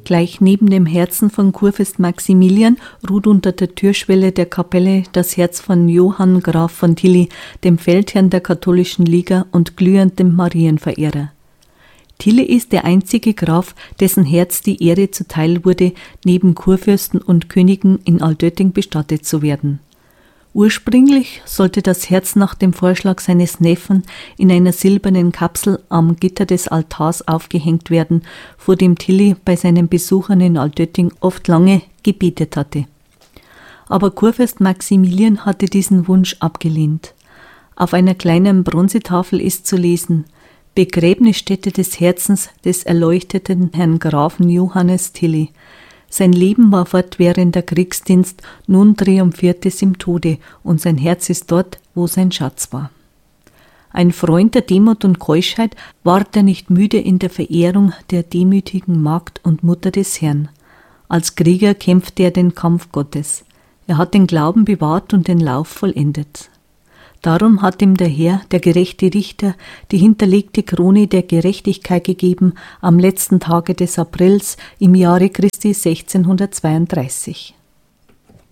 Gleich neben dem Herzen von Kurfürst Maximilian ruht unter der Türschwelle der Kapelle das Herz von Johann Graf von Tilly, dem Feldherrn der katholischen Liga und glühendem Marienverehrer. Tilly ist der einzige Graf, dessen Herz die Ehre zuteil wurde, neben Kurfürsten und Königen in Altötting bestattet zu werden. Ursprünglich sollte das Herz nach dem Vorschlag seines Neffen in einer silbernen Kapsel am Gitter des Altars aufgehängt werden, vor dem Tilly bei seinen Besuchern in Altötting oft lange gebetet hatte. Aber Kurfürst Maximilian hatte diesen Wunsch abgelehnt. Auf einer kleinen Bronzetafel ist zu lesen: Begräbnisstätte des Herzens des erleuchteten Herrn Grafen Johannes Tilly. Sein Leben war fortwährender Kriegsdienst, nun triumphiert es im Tode und sein Herz ist dort, wo sein Schatz war. Ein Freund der Demut und Keuschheit ward er nicht müde in der Verehrung der demütigen Magd und Mutter des Herrn. Als Krieger kämpfte er den Kampf Gottes. Er hat den Glauben bewahrt und den Lauf vollendet. Darum hat ihm der Herr, der gerechte Richter, die hinterlegte Krone der Gerechtigkeit gegeben am letzten Tage des Aprils im Jahre Christi 1632.